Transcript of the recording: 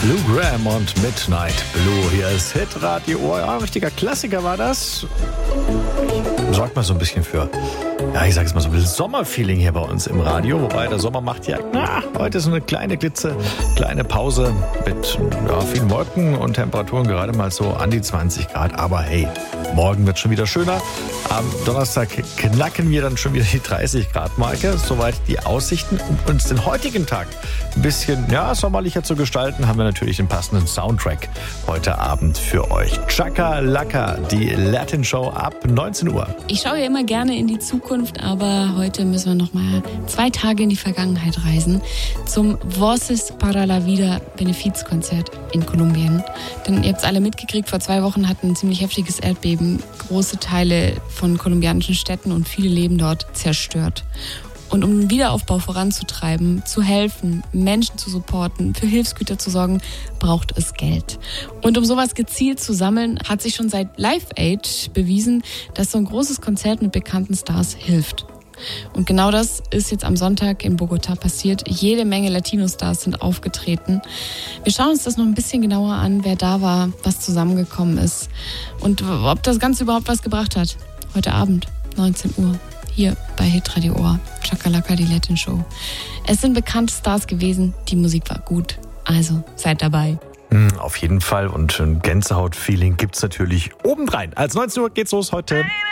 Lou Gramm und Midnight Blue. Hier ist Hitradio. Ja, ein richtiger Klassiker war das. Sorgt mal so ein bisschen für, ja, ich sag es mal so ein bisschen Sommerfeeling hier bei uns im Radio. Wobei der Sommer macht ja, heute ist so eine kleine kleine Pause mit vielen Wolken und Temperaturen gerade mal so an die 20 Grad. Aber hey, morgen wird schon wieder schöner. Am Donnerstag knacken wir dann schon wieder die 30 Grad Marke. Soweit die Aussichten. Um uns den heutigen Tag ein bisschen sommerlicher zu gestalten, haben wir natürlich den passenden Soundtrack heute Abend für euch. Chaka Laka, die Latin Show ab 19 Uhr. Ich schaue ja immer gerne in die Zukunft, aber heute müssen wir noch mal 2 Tage in die Vergangenheit reisen zum Voces para la Vida Benefizkonzert in Kolumbien. Denn ihr habt es alle mitgekriegt, vor 2 Wochen hat ein ziemlich heftiges Erdbeben große Teile von kolumbianischen Städten und viele Leben dort zerstört. Und um den Wiederaufbau voranzutreiben, zu helfen, Menschen zu supporten, für Hilfsgüter zu sorgen, braucht es Geld. Und um sowas gezielt zu sammeln, hat sich schon seit Live Aid bewiesen, dass so ein großes Konzert mit bekannten Stars hilft. Und genau das ist jetzt am Sonntag in Bogotá passiert. Jede Menge Latino-Stars sind aufgetreten. Wir schauen uns das noch ein bisschen genauer an, wer da war, was zusammengekommen ist und ob das Ganze überhaupt was gebracht hat. Heute Abend, 19 Uhr. Hier bei Hitradio Ohr, Chaka Laka, die Latin Show. Es sind bekannte Stars gewesen, die Musik war gut, also seid dabei. Auf jeden Fall, und ein Gänsehaut-Feeling gibt's natürlich obendrein. Als 19 Uhr geht's los heute.